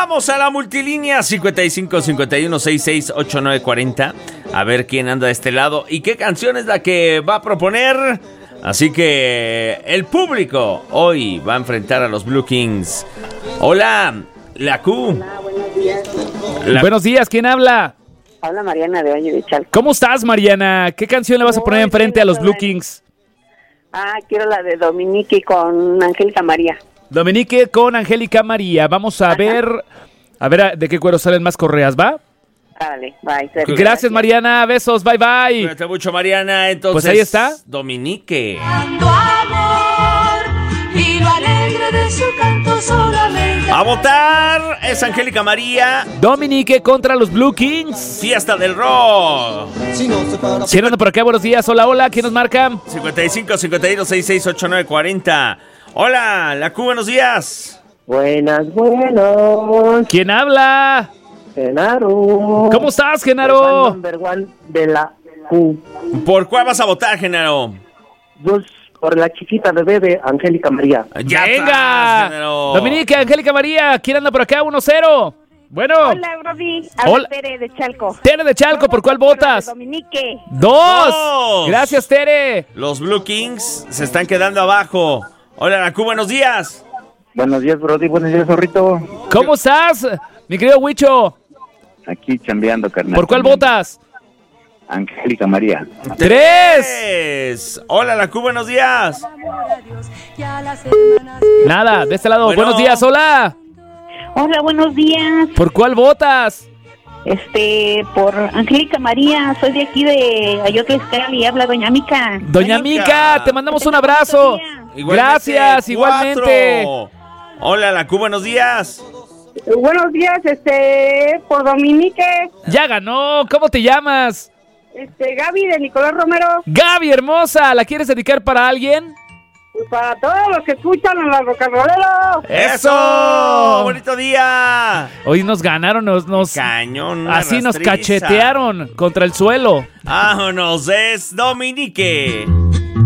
Vamos a la multilínea 55 51 66 89 40. A ver quién anda de este lado y qué canción es la que va a proponer. Así que el público hoy va a enfrentar a los Blue Kings. Hola, la Q. Hola, buenos días. Buenos días, ¿quién habla? Habla Mariana de Valle de Chalco. ¿Cómo estás, Mariana? ¿Qué canción le vas a poner enfrente a los Blue Kings? Quiero la de Dominique con Angélica María. Dominique con Angélica María. Vamos a ver de qué cuero salen más correas, ¿va? Dale, bye. Gracias, Mariana. Besos, bye, bye. Cuídate mucho, Mariana. Entonces, pues ahí está. Dominique. Y lo alegre de su canto solamente. A votar es Angélica María. Dominique contra los Blue Kings. Fiesta del Rock. ¿Quién anda por acá? Buenos días. Hola, hola. ¿Quién nos marca? 55 51 66 89 40. Hola, la Q, buenos días. Buenas. ¿Quién habla? Genaro. ¿Cómo estás, Genaro? El number one de la Q. ¿Por cuál vas a votar, Genaro? Pues por la chiquita bebé de Angélica María. Ya ¡venga! estás, Genaro. Dominique, Angélica María. ¿Quién anda por acá? 1-0. Bueno. Hola, Brody. Hola. Tere de Chalco. Tere de Chalco, ¿por cuál votas? Dominique. 2. Gracias, Tere. Los Blue Kings se están quedando abajo. Hola, la Q, buenos días. Buenos días, Brody. Buenos días, Zorrito. ¿Cómo estás, mi querido Huicho? Aquí chambeando, carnal. ¿Por cuál votas? Angélica María. 3. Hola, la Q, buenos días. Nada, de este lado. Bueno. Buenos días, hola. Hola, buenos días. ¿Por cuál votas? Por Angélica María. Soy de aquí de Ayotla Escali. Habla Doña Mica. Doña Mica, te mandamos un abrazo. Igualmente, Gracias, 4. igualmente. Hola, la Q, buenos días. Buenos días, por Dominique. Ya ganó. ¿Cómo te llamas? Gaby de Nicolás Romero. Gaby, hermosa. ¿La quieres dedicar para alguien? Para todos los que escuchan a la Rock and Rollero. ¡Eso! ¡Bonito día! Hoy nos ganaron, nos Cañón. así nos rastriza. cachetearon contra el suelo. Vámonos, es Dominique.